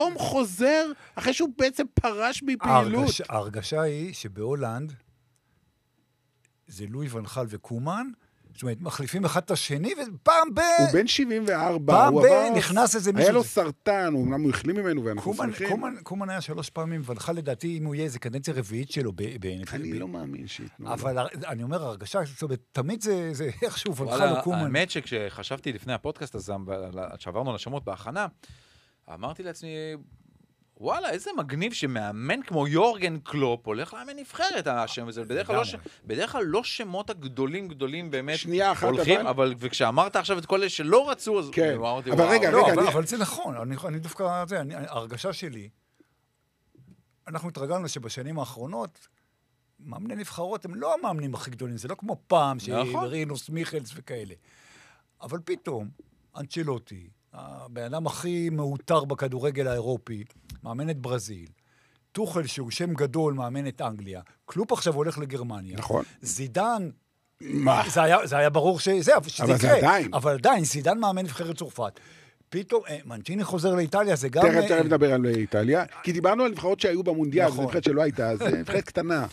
פתאום חוזר אחרי שהוא בעצם פרש מפעילות. ההרגשה היא שבהולנד זה לואי ונחל וקומן, זאת אומרת, מחליפים אחד את השני, ופעם הוא בן 74. פעם נכנס איזה מישהו. היה לו סרטן, הוא החלים ממנו, ואנחנו שמחים. קומן היה 3 פעמים, ונחל לדעתי, אם הוא יהיה, זה קדנציה רביעית שלו. אני לא מאמין שיתנו. אבל אני אומר, הרגשה, זאת אומרת, תמיד זה איכשהו ונחל או קומן. האמת שכשחשבתי לפני הפודקאסט הזה, שעברנו על השמות בהכנה, אמרתי לעצמי, וואלה, איזה מגניב שמאמן כמו יורגן קלופ הולך לאמן נבחרת השם הזה. בדרך כלל לא שמות הגדולים באמת הולכים, אבל וכשאמרת עכשיו את כל אלה שלא רצו, אז אמרתי, וואו. אבל זה נכון, אני דווקא, ההרגשה שלי, אנחנו התרגלנו שבשנים האחרונות, מאמני נבחרות הם לא המאמנים הכי גדולים, זה לא כמו פעם, שרינוס, מיכלס וכאלה. אבל פתאום, אנצ'לוטי, הבן אדם הכי מאותר בכדורגל האירופי, מאמן את ברזיל, טוחל שהוא שם גדול, מאמן את אנגליה, קלופ עכשיו הולך לגרמניה. נכון. זידן, מה? זה היה ברור שזה אבל זה עדיין. אבל עדיין, זידן מאמן נבחרת צרפת. פתאום, מנצ'יני חוזר לאיטליה, זה גם... תכף נדבר על איטליה, כי דיברנו על נבחרות שהיו במונדיאל, זה נבחרת שלא הייתה, זה נבחרת קטנה.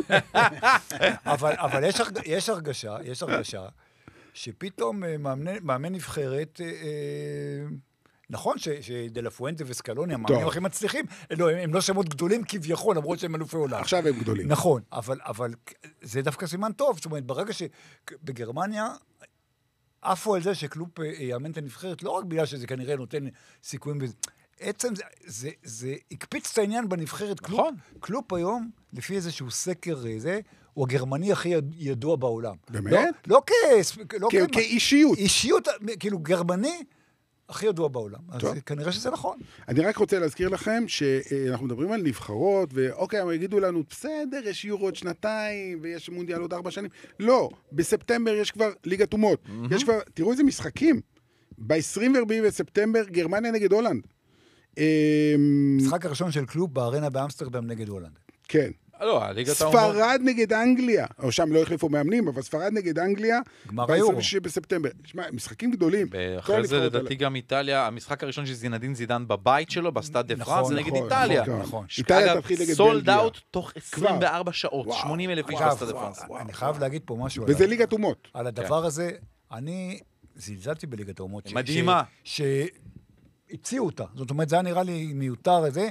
אבל יש הרגשה, שפתאום מאמן נבחרת, נכון שדלפואנטה וסקלוני, המאמנים הכי מצליחים, הם לא שמות גדולים כביכול, למרות שהם אלופי עולם. עכשיו הם גדולים. נכון, אבל זה דווקא סימן טוב, זאת אומרת, ברגע שבגרמניה, עפו על זה שקלופ יאמן את הנבחרת, לא רק בגלל שזה כנראה נותן סיכויים בזה, עצם זה הקפיץ את העניין בנבחרת. קלופ היום, לפי איזשהו סקר זה, הוא הגרמני הכי ידוע בעולם. באמת? לא כאישיות. אישיות, כאילו גרמני הכי ידוע בעולם. אז כנראה שזה נכון. אני רק רוצה להזכיר לכם שאנחנו מדברים על נבחרות, ואוקיי, הם יגידו לנו, בסדר, יש יורו עוד 2 ויש מונדיאל עוד 4 שנים. לא, בספטמבר יש כבר ליגת אומות. יש כבר, תראו איזה משחקים. ב-24 בספטמבר, גרמניה נגד הולנד. משחק הראשון של קלופ בארנה באמסטרדם נגד הולנד. כן. לא, ספרד נגד אנגליה, או שם לא החליפו מאמנים, אבל ספרד נגד אנגליה, ב-26 בספטמבר. תשמע, משחקים גדולים. אחרי זה לדעתי גם איטליה, המשחק הראשון של זינדין זידן בבית שלו, בסטאד דה פרנס, זה נגד איטליה. איטליה תתחיל נגד בלגיה. סולד אאוט תוך 24 שעות, 80,000 איש בסטאד דה פרנס. אני חייב להגיד פה משהו. וזה ליגת אומות. על הדבר הזה, אני זלזלתי בליגת האומות. מדהימה. שהציעו אותה. זאת אומרת, זה היה נראה לי מיותר הזה.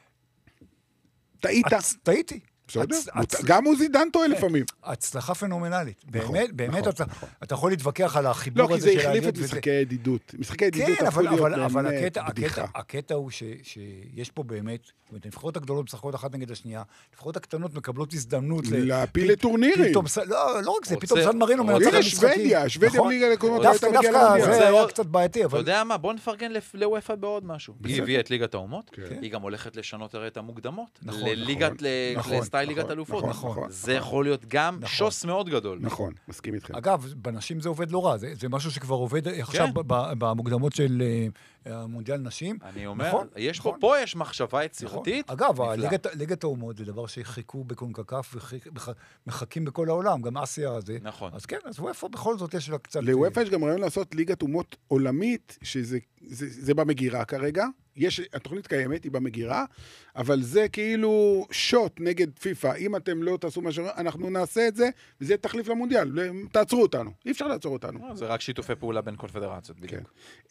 טעיתי. גם הוא זידן טועה לפעמים. הצלחה פנומנלית. באמת, אתה יכול להתווכח על החיבור הזה. לא, כי זה החליף את משחקי הידידות. משחקי הידידות הפכו להיות באמת בדיחה. הקטע הוא שיש פה באמת, הנבחרות הגדולות משחקות אחת נגד השנייה, הנבחרות הקטנות מקבלות הזדמנות להפיל לטורנירים. לא רק זה, פתאום סן מרינו מנצח המשחקים. שוודיה בליגה לקומות. דווקא זה היה קצת בעייתי. אתה יודע מה? בוא נפרגן לוופא בעוד משהו. היא הביאה את ליגת האומות, היא גם הולכת לשנות את המוקדמות. לסטייל ליגת אלופות. זה יכול להיות גם שוס מאוד גדול. נכון, מסכים איתכם. אגב, בנשים זה עובד לא רע, זה משהו שכבר עובד עכשיו במוקדמות של המונדיאל נשים. אני אומר, פה יש מחשבה יצירתית. אגב, ליגת האומות זה דבר שחיכו בקונקקף ומחכים בכל העולם, גם אסיה הזה. נכון. אז כן, אז וופא בכל זאת יש לה קצת... לוופא יש גם רעיון לעשות ליגת אומות עולמית, שזה במגירה כרגע. התוכנית קיימת, היא במגירה, אבל זה כאילו שוט נגד פיפה. אם אתם לא תעשו משהו, אנחנו נעשה את זה, וזה תחליף למונדיאל. תעצרו אותנו. אי אפשר לעצור אותנו. זה רק שיתופי פעולה בין קונפדרציות, בדיוק.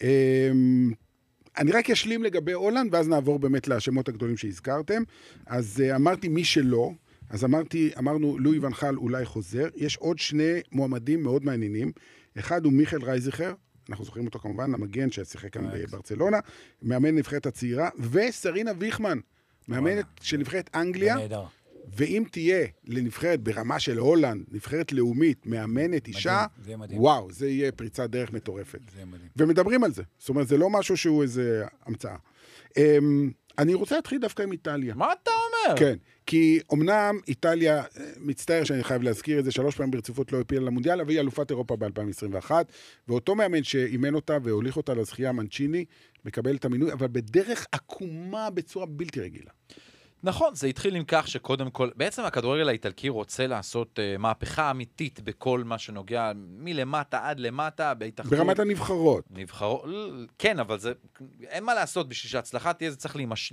אני רק אשלים לגבי הולנד, ואז נעבור באמת לשמות הגדולים שהזכרתם. אז אמרתי מי שלא, אז אמרנו לואי ונחל אולי חוזר. יש עוד 2 מועמדים מאוד מעניינים. אחד הוא מיכאל רייזיכר, אנחנו זוכרים אותו כמובן, המגן ששיחק כאן בברצלונה, מאמן נבחרת הצעירה, וסרינה ויכמן, מאמנת של נבחרת אנגליה, ואם תהיה לנבחרת ברמה של הולנד, נבחרת לאומית, מאמנת אישה, וואו, זה יהיה פריצת דרך מטורפת. ומדברים על זה. זאת אומרת, זה לא משהו שהוא איזה המצאה. אני רוצה להתחיל דווקא עם איטליה. מה אתה אומר? כן, כי אמנם איטליה, מצטער שאני חייב להזכיר את זה, 3 פעמים ברציפות לא הפילה למונדיאל, אבל היא אלופת אירופה ב-2021, ואותו מאמן שאימן אותה והוליך אותה לזכייה, מנצ'יני, מקבל את המינוי, אבל בדרך עקומה בצורה בלתי רגילה. נכון, זה התחיל עם כך שקודם כל, בעצם הכדורגל האיטלקי רוצה לעשות מהפכה אמיתית בכל מה שנוגע מלמטה עד למטה, בהתאחדות. ברמת הנבחרות. כן, אבל זה, אין מה לעשות, בשביל שההצלחה תהיה, זה צריך